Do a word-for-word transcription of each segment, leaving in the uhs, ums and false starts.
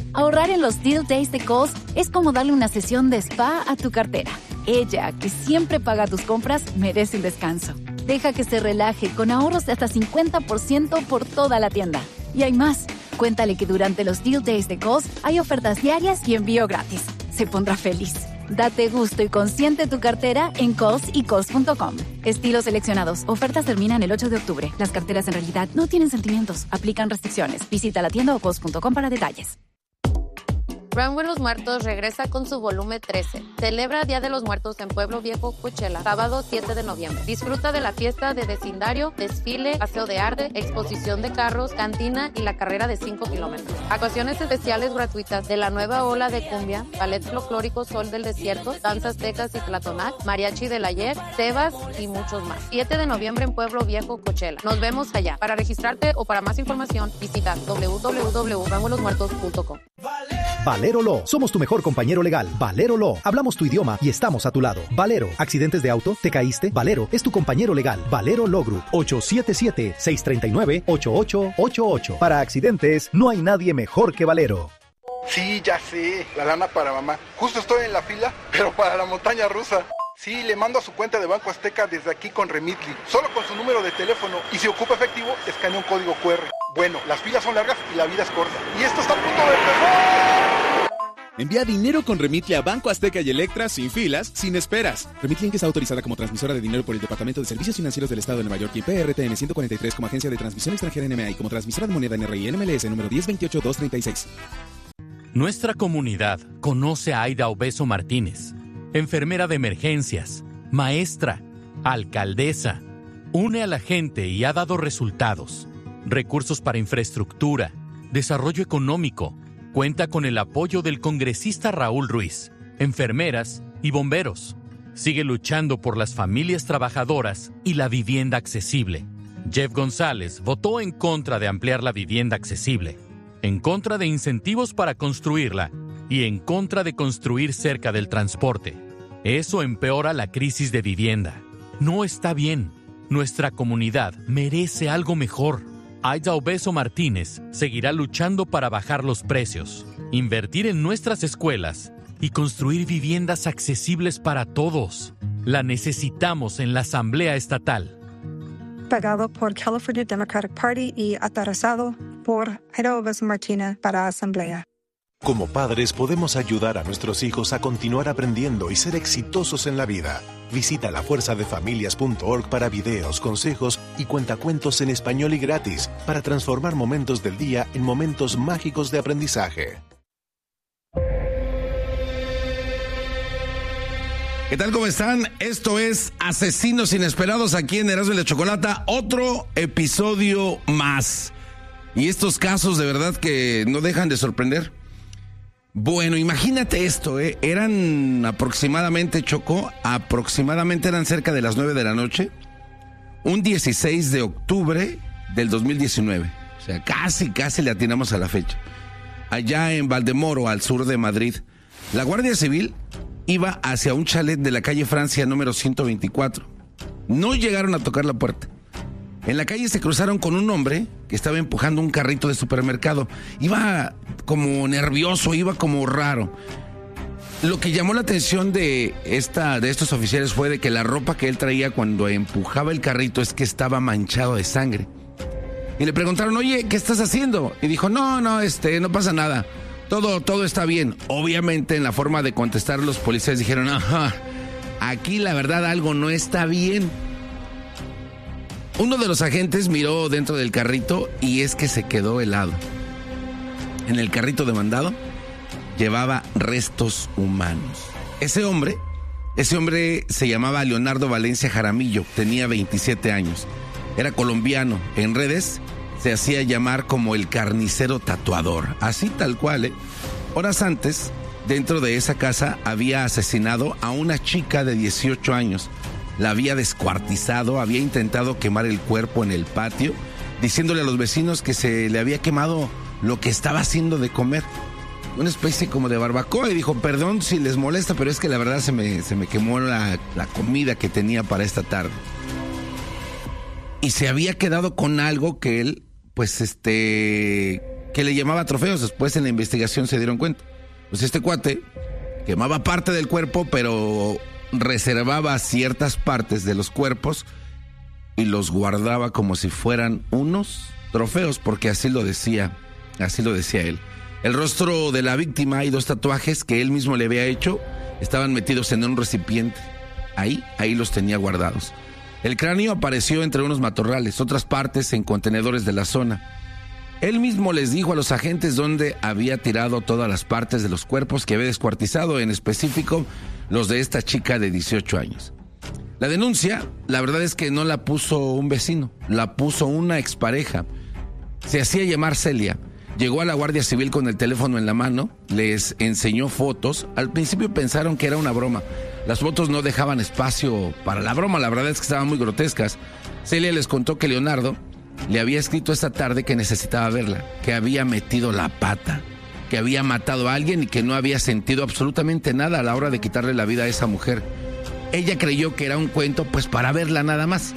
Ahorrar en los Deal Days de Kohl's es como darle una sesión de spa a tu cartera. Ella, que siempre paga tus compras, merece un descanso. Deja que se relaje con ahorros de hasta cincuenta por ciento por toda la tienda. Y hay más. Cuéntale que durante los Deal Days de Kohl's hay ofertas diarias y envío gratis. Se pondrá feliz. Date gusto y consiente tu cartera en Kohl's y Kohl's punto com. Estilos seleccionados. Ofertas terminan el ocho de octubre. Las carteras en realidad no tienen sentimientos. Aplican restricciones. Visita la tienda o Kohl's punto com para detalles. Rango de los Muertos regresa con su volumen trece. Celebra Día de los Muertos en Pueblo Viejo, Coachella, sábado siete de noviembre. Disfruta de la fiesta de vecindario, desfile, paseo de arte, exposición de carros, cantina y la carrera de cinco kilómetros. Actuaciones especiales gratuitas de la nueva ola de cumbia, ballet folclórico Sol del Desierto, danzas tecas y platonac, mariachi del ayer, Tebas y muchos más. siete de noviembre en Pueblo Viejo, Coachella. Nos vemos allá. Para registrarte o para más información, visita doble u doble u doble u punto rango de los muertos punto com. Valero Law. Somos tu mejor compañero legal. Valero Law. Hablamos tu idioma y estamos a tu lado. Valero. ¿Accidentes de auto? ¿Te caíste? Valero es tu compañero legal. Valero Law Group. ocho siete siete, seis tres nueve, ocho ocho ocho ocho. Para accidentes, no hay nadie mejor que Valero. Sí, ya sé. La lana para mamá. Justo estoy en la fila, pero para la montaña rusa. Sí, le mando a su cuenta de Banco Azteca desde aquí con Remitly. Solo con su número de teléfono. Y si ocupa efectivo, escanea un código cu erre. Bueno, las filas son largas y la vida es corta. Y esto está a punto de empezar. Envía dinero con Remitly a Banco Azteca y Electra sin filas, sin esperas. Remitly Inc es autorizada como transmisora de dinero por el Departamento de Servicios Financieros del Estado de Nueva York y P R T N ciento cuarenta y tres como agencia de transmisión extranjera N M A y como transmisora de moneda N R I N M L S número diez veintiocho dos treinta y seis. Nuestra comunidad conoce a Aida Obeso Martínez, enfermera de emergencias, maestra, alcaldesa. Une a la gente y ha dado resultados. Recursos para infraestructura, desarrollo económico. Cuenta con el apoyo del congresista Raúl Ruiz, enfermeras y bomberos. Sigue luchando por las familias trabajadoras y la vivienda accesible. Jeff González votó en contra de ampliar la vivienda accesible, en contra de incentivos para construirla y en contra de construir cerca del transporte. Eso empeora la crisis de vivienda. No está bien. Nuestra comunidad merece algo mejor. Aida Obeso Martínez seguirá luchando para bajar los precios, invertir en nuestras escuelas y construir viviendas accesibles para todos. La necesitamos en la Asamblea Estatal. Pagado por California Democratic Party y aterrizado por Aida Obeso Martínez para Asamblea. Como padres podemos ayudar a nuestros hijos a continuar aprendiendo y ser exitosos en la vida. Visita la fuerza de familias punto org para videos, consejos y cuentacuentos en español y gratis para transformar momentos del día en momentos mágicos de aprendizaje. ¿Qué tal? ¿Cómo están? Esto es Asesinos Inesperados aquí en Erasmo y la Chocolata. Otro episodio más. Y estos casos de verdad que no dejan de sorprender. Bueno, imagínate esto, ¿eh? Eran aproximadamente, Choco, aproximadamente eran cerca de las nueve de la noche, un dieciséis de octubre del dos mil diecinueve. O sea, casi, casi le atinamos a la fecha. Allá en Valdemoro, al sur de Madrid, la Guardia Civil iba hacia un chalet de la calle Francia número ciento veinticuatro. No llegaron a tocar la puerta. En la calle se cruzaron con un hombre que estaba empujando un carrito de supermercado. Iba como nervioso, iba como raro. Lo que llamó la atención de, esta, de estos oficiales fue de que la ropa que él traía cuando empujaba el carrito es que estaba manchado de sangre. Y le preguntaron, oye, ¿qué estás haciendo? Y dijo, no, no, este, no pasa nada. Todo, todo está bien. Obviamente en la forma de contestar los policías dijeron, ajá, aquí la verdad algo no está bien. Uno de los agentes miró dentro del carrito y es que se quedó helado. En el carrito demandado llevaba restos humanos. Ese hombre, ese hombre se llamaba Leonardo Valencia Jaramillo, tenía veintisiete años. Era colombiano. En redes se hacía llamar como el carnicero tatuador. Así tal cual, ¿eh? Horas antes, dentro de esa casa había asesinado a una chica de dieciocho años. La había descuartizado, había intentado quemar el cuerpo en el patio, diciéndole a los vecinos que se le había quemado lo que estaba haciendo de comer. Una especie como de barbacoa, y dijo, perdón si les molesta, pero es que la verdad se me, se me quemó la, la comida que tenía para esta tarde. Y se había quedado con algo que él, pues este, que le llamaba trofeos. Después en la investigación se dieron cuenta. Pues este cuate quemaba parte del cuerpo, pero reservaba ciertas partes de los cuerpos y los guardaba como si fueran unos trofeos, porque así lo decía, así lo decía él. El rostro de la víctima y dos tatuajes que él mismo le había hecho estaban metidos en un recipiente. Ahí, ahí los tenía guardados. El cráneo apareció entre unos matorrales, otras partes en contenedores de la zona. Él mismo les dijo a los agentes dónde había tirado todas las partes de los cuerpos que había descuartizado, en específico los de esta chica de dieciocho años. La denuncia, la verdad es que no la puso un vecino, la puso una expareja. Se hacía llamar Celia. Llegó a la Guardia Civil con el teléfono en la mano, les enseñó fotos. Al principio pensaron que era una broma. Las fotos no dejaban espacio para la broma, la verdad es que estaban muy grotescas. Celia les contó que Leonardo le había escrito esta tarde que necesitaba verla, que había metido la pata, que había matado a alguien y que no había sentido absolutamente nada a la hora de quitarle la vida a esa mujer. Ella creyó que era un cuento, pues para verla nada más.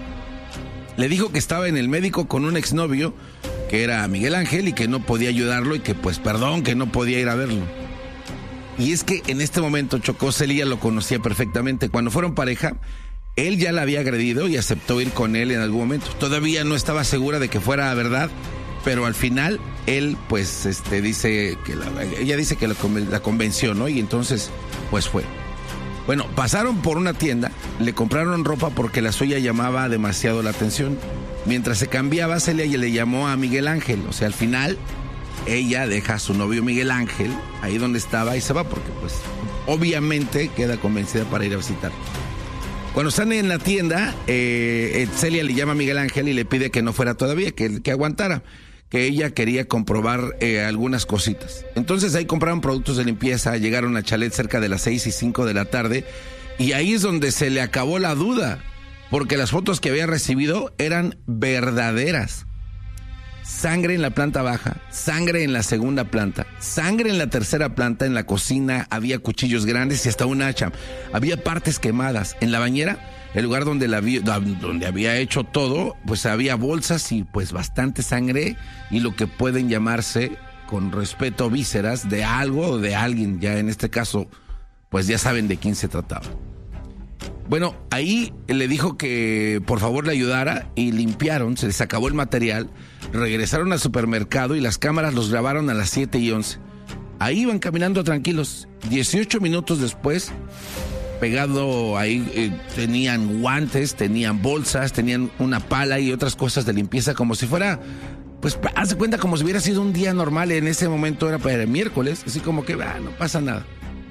Le dijo que estaba en el médico con un exnovio, que era Miguel Ángel, y que no podía ayudarlo y que pues perdón, que no podía ir a verlo. Y es que en este momento Chocó, Celia lo conocía perfectamente. Cuando fueron pareja, él ya la había agredido y aceptó ir con él en algún momento. Todavía no estaba segura de que fuera verdad, pero al final él pues este dice que la, ella dice que la, la convenció, ¿no? Y entonces pues fue. Bueno, pasaron por una tienda, le compraron ropa porque la suya llamaba demasiado la atención. Mientras se cambiaba, Celia le llamó a Miguel Ángel. O sea, al final, ella deja a su novio Miguel Ángel ahí donde estaba y se va porque, pues, obviamente queda convencida para ir a visitar. Cuando están en la tienda, eh, Celia le llama a Miguel Ángel y le pide que no fuera todavía, que, que aguantara, que ella quería comprobar eh, algunas cositas. Entonces ahí compraron productos de limpieza, llegaron a Chalet cerca de las seis y cinco de la tarde, y ahí es donde se le acabó la duda, porque las fotos que había recibido eran verdaderas. Sangre en la planta baja, sangre en la segunda planta, sangre en la tercera planta, en la cocina había cuchillos grandes y hasta un hacha. Había partes quemadas. En la bañera, el lugar donde, la vi, donde había hecho todo, pues había bolsas y pues bastante sangre y lo que pueden llamarse, con respeto, vísceras de algo o de alguien. Ya en este caso, pues ya saben de quién se trataba. Bueno, ahí le dijo que por favor le ayudara y limpiaron, se les acabó el material, regresaron al supermercado y las cámaras los grabaron a las siete y once. Ahí iban caminando tranquilos. dieciocho minutos después, pegado ahí, eh, tenían guantes, tenían bolsas, tenían una pala y otras cosas de limpieza como si fuera, pues haz de cuenta como si hubiera sido un día normal. En ese momento era para el miércoles, así como que ah, no pasa nada.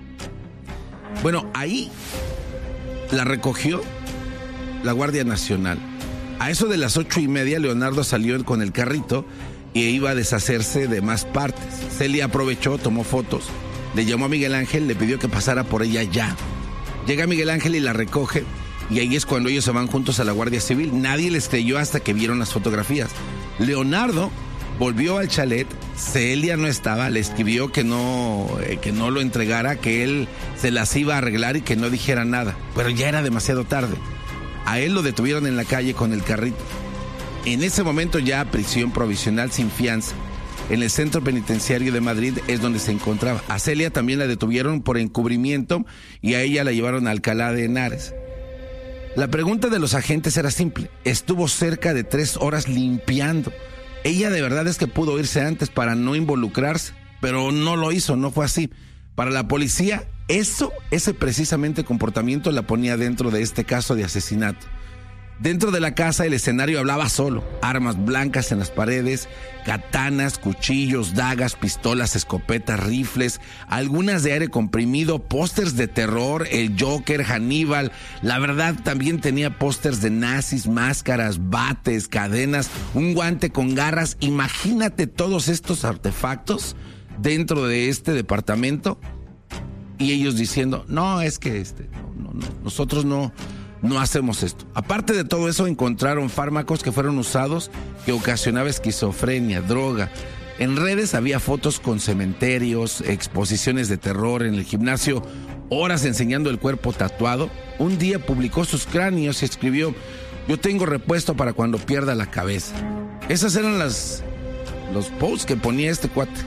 Bueno, ahí la recogió la Guardia Nacional. A eso de las ocho y media, Leonardo salió con el carrito y iba a deshacerse de más partes. Celia aprovechó, tomó fotos, le llamó a Miguel Ángel, le pidió que pasara por ella ya. Llega Miguel Ángel y la recoge, y ahí es cuando ellos se van juntos a la Guardia Civil. Nadie les creyó hasta que vieron las fotografías. Leonardo volvió al chalet, Celia no estaba, le escribió que no, eh, que no lo entregara, que él se las iba a arreglar y que no dijera nada, pero ya era demasiado tarde. A él lo detuvieron en la calle con el carrito. En ese momento ya prisión provisional sin fianza. En el centro penitenciario de Madrid es donde se encontraba. A Celia también la detuvieron por encubrimiento y a ella la llevaron a Alcalá de Henares. La pregunta de los agentes era simple. Estuvo cerca de tres horas limpiando. Ella de verdad es que pudo irse antes para no involucrarse, pero no lo hizo, no fue así. Para la policía, eso, ese precisamente comportamiento la ponía dentro de este caso de asesinato. Dentro de la casa el escenario hablaba solo. Armas blancas en las paredes, katanas, cuchillos, dagas, pistolas, escopetas, rifles, algunas de aire comprimido, pósters de terror, el Joker, Hannibal. La verdad también tenía pósters de nazis, máscaras, bates, cadenas, un guante con garras. Imagínate todos estos artefactos dentro de este departamento. Y ellos diciendo, no, es que este, no, no, no, nosotros no... No hacemos esto. Aparte de todo eso, encontraron fármacos que fueron usados que ocasionaban esquizofrenia, droga. En redes había fotos con cementerios, exposiciones de terror en el gimnasio, horas enseñando el cuerpo tatuado. Un día publicó sus cráneos y escribió, yo tengo repuesto para cuando pierda la cabeza. Esas eran las, los posts que ponía este cuate.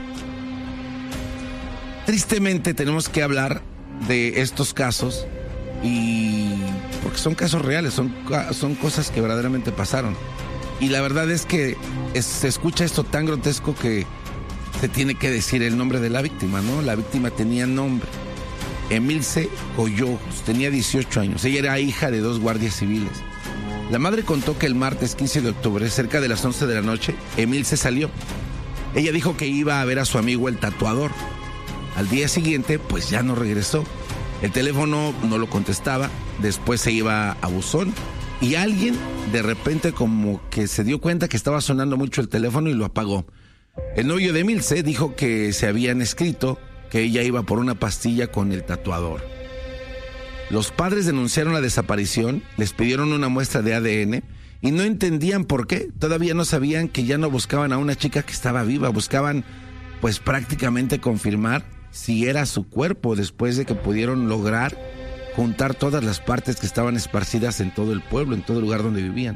Tristemente tenemos que hablar de estos casos y porque son casos reales, son, son cosas que verdaderamente pasaron. Y la verdad es que es, se escucha esto tan grotesco que se tiene que decir el nombre de la víctima, ¿no? La víctima tenía nombre. Emilce Collojos, tenía dieciocho años. Ella era hija de dos guardias civiles. La madre contó que el martes quince de octubre, cerca de las once de la noche, Emilce salió. Ella dijo que iba a ver a su amigo el tatuador. Al día siguiente, pues ya no regresó. El teléfono no lo contestaba, después se iba a buzón y alguien de repente como que se dio cuenta que estaba sonando mucho el teléfono y lo apagó. El novio de Emilce dijo que se habían escrito que ella iba por una pastilla con el tatuador. Los padres denunciaron la desaparición, les pidieron una muestra de A D N y no entendían por qué. Todavía no sabían que ya no buscaban a una chica que estaba viva, buscaban pues prácticamente confirmar si era su cuerpo, después de que pudieron lograr juntar todas las partes que estaban esparcidas en todo el pueblo, en todo el lugar donde vivían.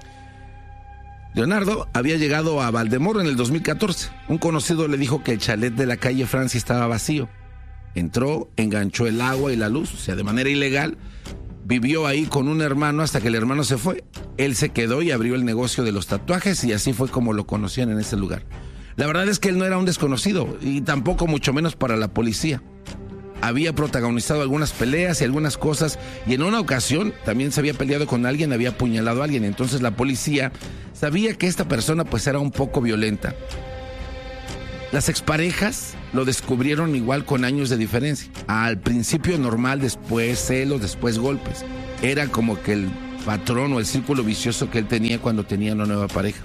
Leonardo había llegado a Valdemoro en el dos mil catorce. Un conocido le dijo que el chalet de la calle Francia estaba vacío. Entró, enganchó el agua y la luz, o sea, de manera ilegal. Vivió ahí con un hermano hasta que el hermano se fue. Él se quedó y abrió el negocio de los tatuajes y así fue como lo conocían en ese lugar. La verdad es que él no era un desconocido y tampoco mucho menos para la policía. Había protagonizado algunas peleas y algunas cosas y en una ocasión también se había peleado con alguien, había apuñalado a alguien. Entonces la policía sabía que esta persona pues era un poco violenta. Las exparejas lo descubrieron igual con años de diferencia. Al principio normal, después celos, después golpes. Era como que el patrón o el círculo vicioso que él tenía cuando tenía una nueva pareja.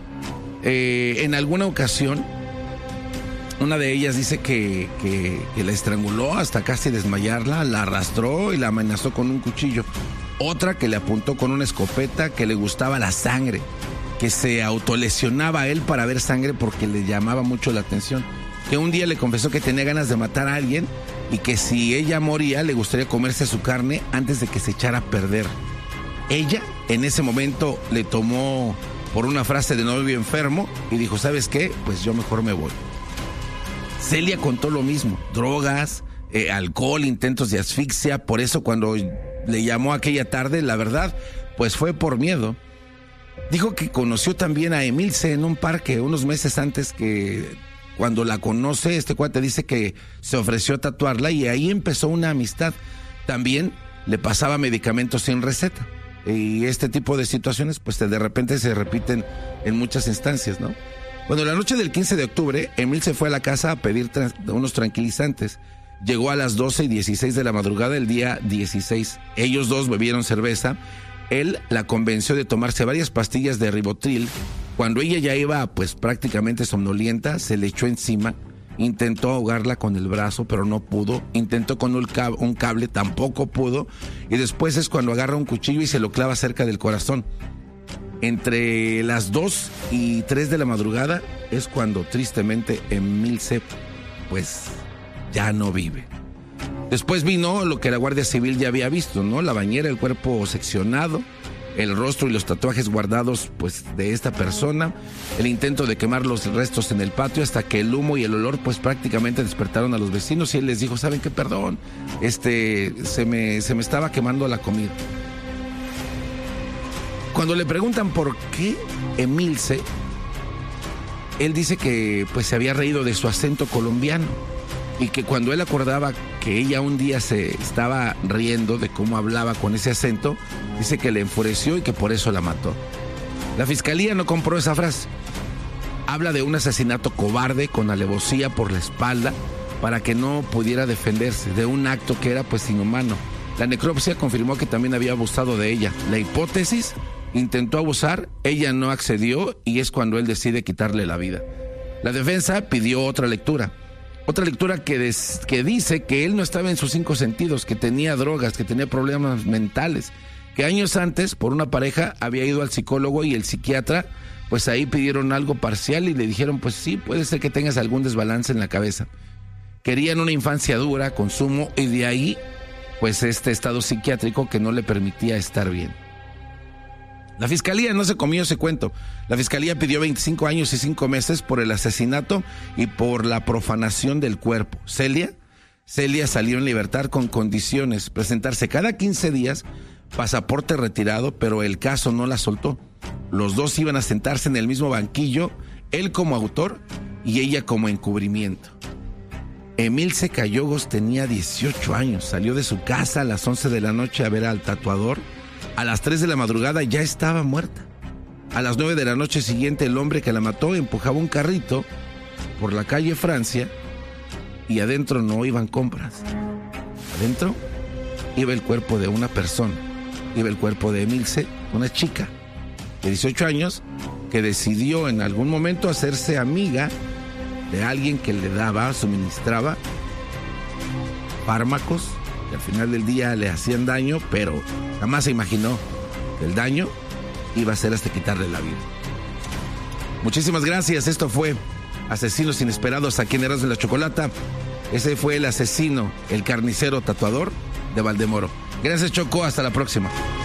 Eh, en alguna ocasión, una de ellas dice que, que, que la estranguló hasta casi desmayarla, la arrastró y la amenazó con un cuchillo. Otra que le apuntó con una escopeta, que le gustaba la sangre, que se autolesionaba a él para ver sangre porque le llamaba mucho la atención. Que un día le confesó que tenía ganas de matar a alguien y que si ella moría le gustaría comerse su carne antes de que se echara a perder. Ella en ese momento le tomó por una frase de novio enfermo y dijo, ¿sabes qué? Pues yo mejor me voy. Celia contó lo mismo, drogas, eh, alcohol, intentos de asfixia. Por eso cuando le llamó aquella tarde, la verdad, pues fue por miedo. Dijo que conoció también a Emilce en un parque unos meses antes, que cuando la conoce, este cuate dice que se ofreció a tatuarla y ahí empezó una amistad. También le pasaba medicamentos sin receta. Y este tipo de situaciones pues de repente se repiten en muchas instancias, ¿no? Bueno, la noche del quince de octubre, Emilce fue a la casa a pedir tra- unos tranquilizantes. Llegó a las doce y dieciséis de la madrugada del día dieciséis. Ellos dos bebieron cerveza. Él la convenció de tomarse varias pastillas de ribotril. Cuando ella ya iba pues prácticamente somnolienta, se le echó encima. Intentó ahogarla con el brazo, pero no pudo. Intentó con un cable, un cable, tampoco pudo. Y después es cuando agarra un cuchillo y se lo clava cerca del corazón. Entre las dos y tres de la madrugada es cuando tristemente Emilce pues ya no vive. Después vino lo que la Guardia Civil ya había visto, ¿no? La bañera, el cuerpo seccionado, el rostro y los tatuajes guardados pues de esta persona, el intento de quemar los restos en el patio hasta que el humo y el olor pues prácticamente despertaron a los vecinos y él les dijo, ¿saben qué? Perdón, este, se me, se me estaba quemando la comida. Cuando le preguntan por qué Emilce, él dice que pues se había reído de su acento colombiano y que cuando él acordaba que ella un día se estaba riendo de cómo hablaba con ese acento, dice que le enfureció y que por eso la mató. La fiscalía no compró esa frase. Habla de un asesinato cobarde con alevosía por la espalda para que no pudiera defenderse, de un acto que era pues inhumano. La necropsia confirmó que también había abusado de ella. La hipótesis: intentó abusar, ella no accedió y es cuando él decide quitarle la vida. La defensa pidió otra lectura. Otra lectura que, des, que dice que él no estaba en sus cinco sentidos, que tenía drogas, que tenía problemas mentales, que años antes, por una pareja, había ido al psicólogo y el psiquiatra, pues ahí pidieron algo parcial y le dijeron, pues sí, puede ser que tengas algún desbalance en la cabeza. Querían una infancia dura, consumo, y de ahí, pues este estado psiquiátrico que no le permitía estar bien. La fiscalía no se comió ese cuento. La fiscalía pidió veinticinco años y cinco meses por el asesinato y por la profanación del cuerpo. Celia, Celia salió en libertad con condiciones, presentarse cada quince días, pasaporte retirado, pero el caso no la soltó. Los dos iban a sentarse en el mismo banquillo, él como autor y ella como encubrimiento. Emilce Callogos tenía dieciocho años, salió de su casa a las once de la noche a ver al tatuador. A las tres de la madrugada ya estaba muerta. A las nueve de la noche siguiente el hombre que la mató empujaba un carrito por la calle Francia y adentro no iban compras. Adentro iba el cuerpo de una persona, iba el cuerpo de Emilce, una chica de dieciocho años que decidió en algún momento hacerse amiga de alguien que le daba, suministraba fármacos que al final del día le hacían daño, pero jamás se imaginó que el daño iba a ser hasta quitarle la vida. Muchísimas gracias, esto fue Asesinos Inesperados aquí en Erasmo de la Chocolata. Ese fue el asesino, el carnicero tatuador de Valdemoro. Gracias, Choco, hasta la próxima.